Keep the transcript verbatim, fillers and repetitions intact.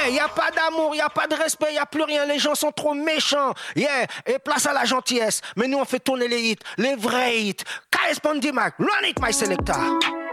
Yeah, y a pas d'amour, y a pas de respect, y a plus rien. Les gens sont trop méchants. Yeah, et place à la gentillesse. Mais nous, on fait tourner les hits, les vrais hits. K S Pondy Mac, run it, my selector.